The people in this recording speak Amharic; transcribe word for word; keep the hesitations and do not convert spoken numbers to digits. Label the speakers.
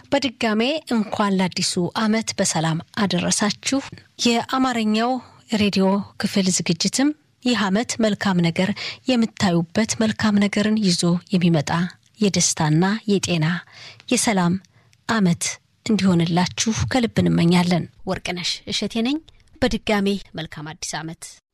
Speaker 1: በድጋሜ እንኳን ለአዲሱ አመት በሰላም አደረሳችሁ። የአማርኛው ሬዲዮ ክፍል ዝግጅትም ይህ አመት መልካም ነገር የምታዩበት መልካም ነገርን ይዞ የሚመጣ የደስታና የጤና የሰላም አመት እንዲሆንላችሁ ከልብ እንመኛለን። ወርቅነሽ እሸቴ ነኝ። በድጋሜ መልካም አዲስ አመት